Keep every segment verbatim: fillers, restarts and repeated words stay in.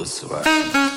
close. Right?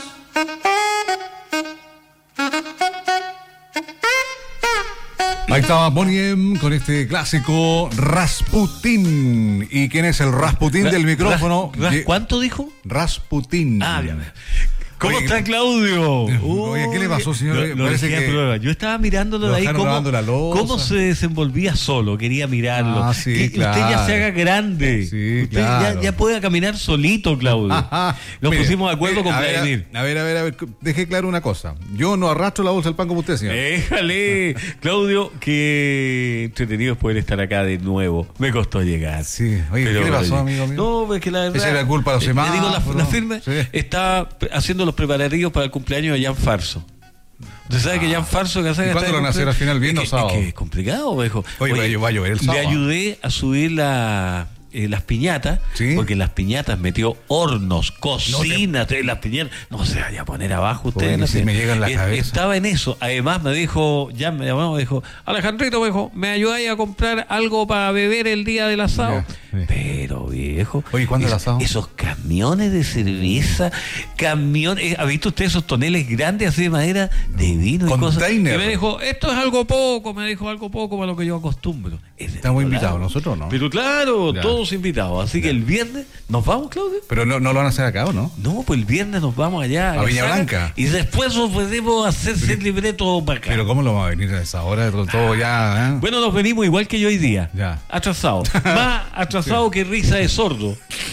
Ahí estaba Bonnie M con este clásico Rasputin. ¿Y quién es el Rasputin Ra- del micrófono? Ra- Ra- Ye- ¿Cuánto dijo? Rasputin. Ah, bien. ¿Cómo Oye, está Claudio? oye, ¿qué le pasó, señor? Lo, lo Parece dejé a que prueba. Yo estaba mirándolo lo de ahí dejaron cómo, lavando la loza. cómo se desenvolvía solo. Quería mirarlo. Ah, sí, que claro. Usted ya se haga grande. Sí, usted claro. ya, ya puede caminar solito, Claudio. Nos Mire, pusimos de acuerdo eh, con a ver, Vladimir. A ver, a ver, a ver, deje claro una cosa. Yo no arrastro la bolsa del pan como usted, señor. Déjale, Claudio, qué entretenido es poder estar acá de nuevo. Me costó llegar. Sí, oye, ¿qué le pasó, amigo mío? No, pues que la verdad. Esa era la culpa de los eh, le digo, la, semáforos. la firme Sí. está haciendo los preparativos para el cumpleaños de Jan Farso. Usted sabe que Jan Farso que hace ¿Y cuándo lo van a hacer al final, viernes o sábado? Es que es complicado, viejo. Oye, va a llover el sábado. Le ayudé a subir la. Eh, las piñatas, ¿Sí? porque en las piñatas metió hornos, cocinas, no las piñatas, no se vaya a poner abajo ustedes. Oye, No si sé. me llega en la Eh, cabeza. Estaba en eso, además me dijo, ya me llamó, me dijo, Alejandrito, me dijo, ¿me ayudáis a comprar algo para beber el día del asado? Ya, sí. Pero viejo, Oye, ¿cuándo el es- asado? esos camiones de cerveza, camiones, ¿ha visto usted esos toneles grandes así de madera de vino y cosas? Container. Y me dijo, esto es algo poco, me dijo algo poco para lo que yo acostumbro. Es de Estamos otro invitados, lado. nosotros no. Pero claro, Ya. todos invitados. Así que el viernes nos vamos, Claudio. Pero no, no lo van a hacer acá, ¿o no? No, pues el viernes nos vamos allá A Viña Garzana, Blanca. y después nos podemos hacerse el libreto para acá. Pero ¿cómo lo va a venir a esa hora? Todo, todo ya, ¿eh? Bueno, nos venimos igual que yo hoy día. Ya. Atrasados. Más atrasado que risa de sordo.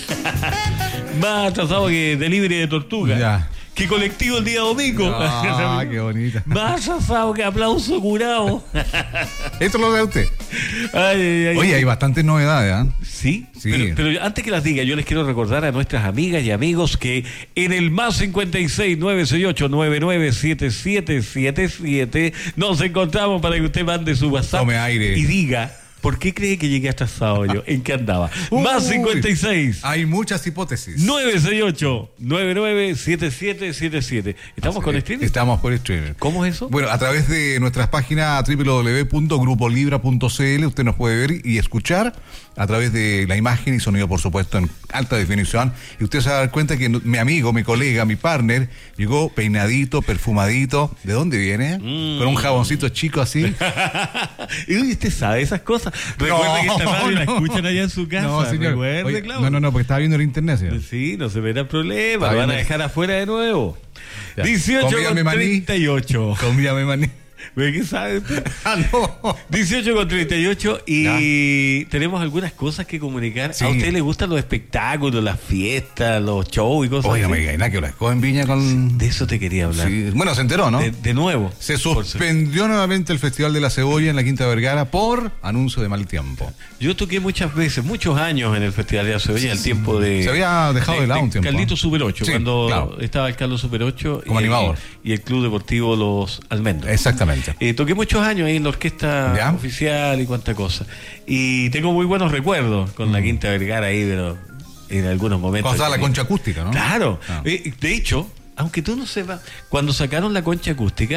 Más atrasado que delivery de tortuga. Ya. Que colectivo el día domingo. Ah, qué bonita. Más atrasado que aplauso curado. Esto lo da usted. Ay, ay, ay. Oye, hay bastantes novedades, ¿ah? Sí, Sí. Pero, pero antes que las diga, yo les quiero recordar a nuestras amigas y amigos que en el más cincuenta y seis, nueve seis ocho, nueve nueve siete siete siete siete nos encontramos para que usted mande su WhatsApp Tome aire. y diga por qué cree que llegué atrasado yo, en qué andaba. Uy, Más cincuenta y seis, Hay muchas hipótesis. nueve seis ocho, nueve nueve siete siete siete siete. ¿Estamos con Eh, streaming? Estamos por streaming. ¿Cómo es eso? Bueno, a través de nuestras páginas doble u doble u doble u punto grupo libra punto c l usted nos puede ver y escuchar a través de la imagen y sonido, por supuesto, en alta definición. Y usted se va a dar cuenta que mi amigo, mi colega, mi partner, llegó peinadito, perfumadito. ¿De dónde viene? Mm. Con un jaboncito chico así. Y uy, usted sabe esas cosas. Recuerde que esta radio la no. escuchan allá en su casa. No, señor. Recuerde, Oye, Claudio. no, no, no, porque estaba viendo el internet, señor. Sí, no se verá problema, Está lo van a bien. dejar afuera de nuevo. Ya. dieciocho Comíame con maní. treinta y ocho. Comíame maní. ¿Ve qué sabe usted? Ah, no. dieciocho con treinta y ocho y tenemos algunas cosas que comunicar. Sí. ¿A usted le gustan los espectáculos, las fiestas, los shows y cosas Oye, no me así? digas nada que lo escoba en Viña con... De eso te quería hablar. Sí. Bueno, se enteró, ¿no? De, de nuevo. Se Por suspendió nuevamente el Festival de la Cebolla en la Quinta Vergara por anuncio de mal tiempo. Yo toqué muchas veces, muchos años en el Festival de la Cebolla, el tiempo de... Se había dejado de lado un tiempo. Carlito Super ocho, Sí, cuando claro. estaba el Carlos Super ocho Como y, animador. y el Club Deportivo Los Almendros. Exactamente. Eh, toqué muchos años ahí en la orquesta ¿Ya? oficial y cuánta cosa. Y tengo muy buenos recuerdos con la Quinta Vergara ahí, pero en algunos momentos. Cuando estaba la concha acústica, ¿no? Claro. Ah. Eh, de hecho, aunque tú no sepas, cuando sacaron la concha acústica,